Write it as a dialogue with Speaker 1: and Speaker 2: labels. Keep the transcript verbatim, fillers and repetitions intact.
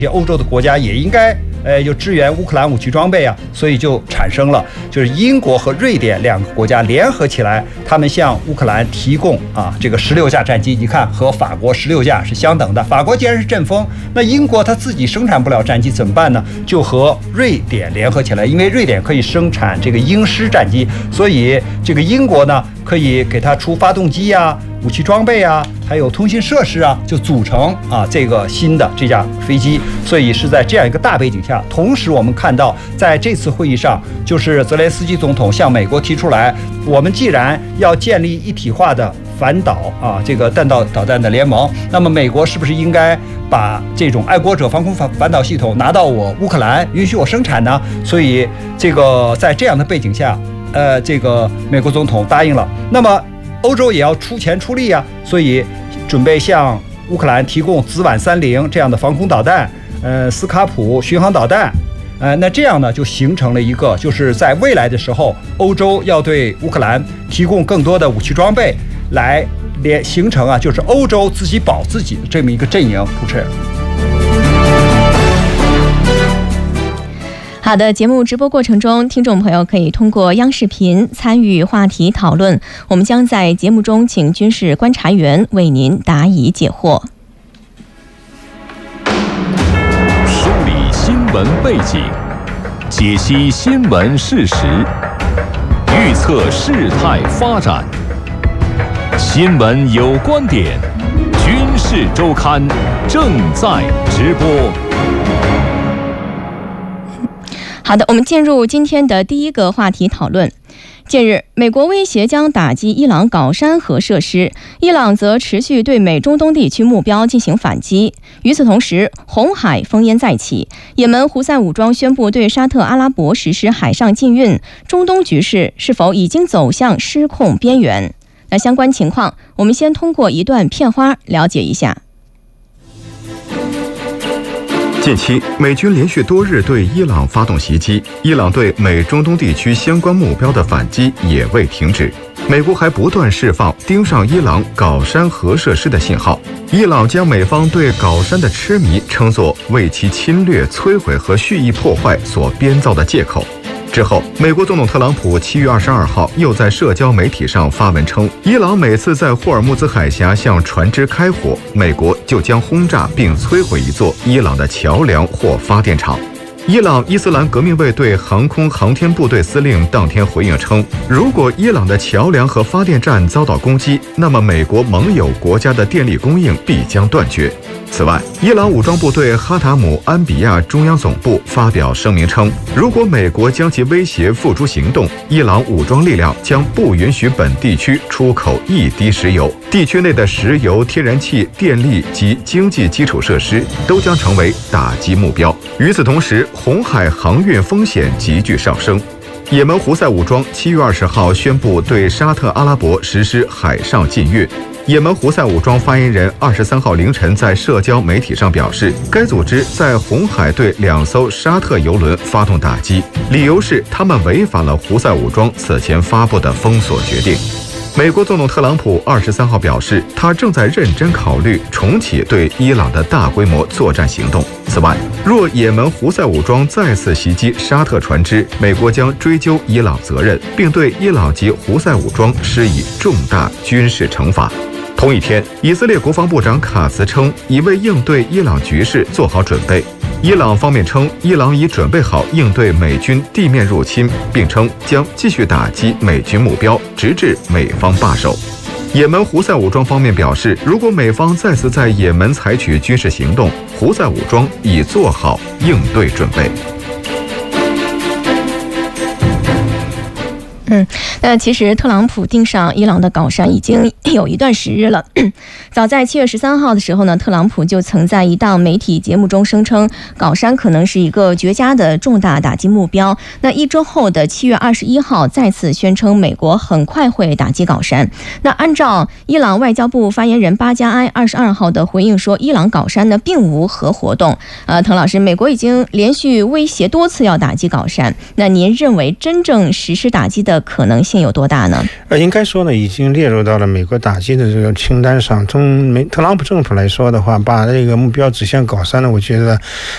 Speaker 1: 欧洲的国家也应该呃就支援乌克兰武器装备啊，所以就产生了就是英国和瑞典两个国家联合起来，他们向乌克兰提供啊这个十六架战机，你看和法国十六架是相等的。法国既然是阵风，那英国它自己生产不了战机怎么办呢？就和瑞典联合起来，因为瑞典可以生产这个鹰狮战机，所以这个英国呢可以给它出发动机呀、啊、武器装备啊，还有通信设施啊，就组成啊这个新的这架飞机。所以是在这样一个大背景下，同时我们看到在这次会议上，就是泽连斯基总统向美国提出来，我们既然要建立一体化的反导啊这个弹道导弹的联盟，那么美国是不是应该把这种爱国者防空反反导系统拿到我乌克兰，允许我生产呢？所以这个在这样的背景下，呃，这个美国总统答应了。那么欧洲也要出钱出力啊，所以准备向乌克兰提供紫菀三零这样的防空导弹，呃，斯卡普巡航导弹，呃，那这样呢就形成了一个，就是在未来的时候，欧洲要对乌克兰提供更多的武器装备，来连形成啊，就是欧洲自己保自己的这么一个阵营。主持人。
Speaker 2: 好的，节目直播过程中，听众朋友可以通过央视频参与话题讨论，我们将在节目中请军事观察员为您答疑解惑。
Speaker 3: 梳理新闻背景，解析新闻事实，预测事态发展。新闻有观点，军事周刊正在直播。
Speaker 2: 好的，我们进入今天的第一个话题讨论。近日，美国威胁将打击伊朗搞山核设施，伊朗则持续对美中东地区目标进行反击。与此同时，红海烽烟再起，也门胡塞武装宣布对沙特阿拉伯实施海上禁运，中东局势是否已经走向失控边缘？那相关情况，我们先通过一段片花了解一下。
Speaker 4: 近期，美军连续多日对伊朗发动袭击，伊朗对美中东地区相关目标的反击也未停止。美国还不断释放盯上伊朗搞山核设施的信号。伊朗将美方对搞山的痴迷称作为其侵略、摧毁和蓄意破坏所编造的借口。之后，美国总统特朗普七月二十二号又在社交媒体上发文称，伊朗每次在霍尔木兹海峡向船只开火，美国就将轰炸并摧毁一座伊朗的桥梁或发电厂。伊朗伊斯兰革命卫队航空航天部队司令当天回应称，如果伊朗的桥梁和发电站遭到攻击，那么美国盟友国家的电力供应必将断绝。此外，伊朗武装部队哈塔姆安比亚中央总部发表声明称，如果美国将其威胁付诸行动，伊朗武装力量将不允许本地区出口一滴石油，地区内的石油、天然气、电力及经济基础设施都将成为打击目标。与此同时，红海航运风险急剧上升。也门胡塞武装七月二十号宣布对沙特阿拉伯实施海上禁运。也门胡塞武装发言人二十三号凌晨在社交媒体上表示，该组织在红海对两艘沙特油轮发动打击，理由是他们违反了胡塞武装此前发布的封锁决定。美国总统特朗普二十三号表示，他正在认真考虑重启对伊朗的大规模作战行动。此外，若也门胡塞武装再次袭击沙特船只，美国将追究伊朗责任，并对伊朗及胡塞武装施以重大军事惩罚。同一天，以色列国防部长卡茨称，已为应对伊朗局势做好准备。伊朗方面称，伊朗已准备好应对美军地面入侵，并称将继续打击美军目标，直至美方罢手。也门胡塞武装方面表示，如果美方再次在也门采取军事行动，胡塞武装已做好应对准备。
Speaker 2: 嗯，那其实特朗普盯上伊朗的搞山已经有一段时日了。早在七月十三号的时候呢，特朗普就曾在一档媒体节目中声称，搞山可能是一个绝佳的重大打击目标。那一周后的七月二十一号，再次宣称美国很快会打击搞山。那按照伊朗外交部发言人巴加埃二十二号的回应说，伊朗搞山呢并无核活动。呃，滕老师，美国已经连续威胁多次要打击搞山，那您认为真正实施打击的可能性有多大呢？
Speaker 5: 呃，应该说呢，已经列入到了美国打击的这个清单上。从美特朗普政府来说的话，把这个目标指向高三呢，我觉得